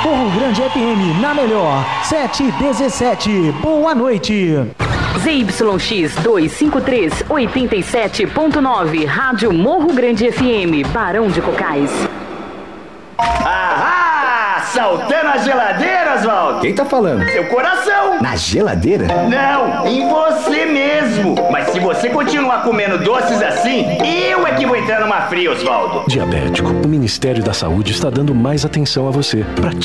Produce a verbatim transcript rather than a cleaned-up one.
Morro Grande F M, na melhor, sete e dezessete. Boa noite. Z Y X duzentos e cinquenta e três, oitenta e sete ponto nove, Rádio Morro Grande F M, Barão de Cocais. Ahá! Saltando a geladeira, Oswaldo! Quem tá falando? Seu coração! Na geladeira? Não, em você mesmo! Mas se você continuar comendo doces assim, eu é que vou entrar numa fria, Oswaldo! Diabético, o Ministério da Saúde está dando mais atenção a você. Pra